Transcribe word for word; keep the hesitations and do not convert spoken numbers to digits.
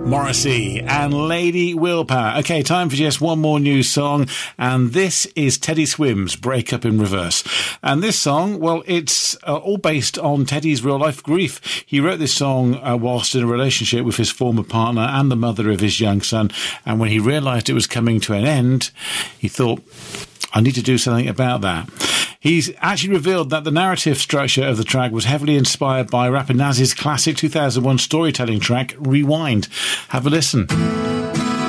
Morrissey and Lady Willpower. Okay, time for just one more new song, and this is Teddy Swims' Break Up in Reverse. And this song, well, it's uh, all based on Teddy's real-life grief. He wrote this song uh, whilst in a relationship with his former partner and the mother of his young son, and when he realised it was coming to an end, he thought, I need to do something about that. He's actually revealed that the narrative structure of the track was heavily inspired by rapper Nas's classic two thousand one storytelling track, Rewind. Have a listen.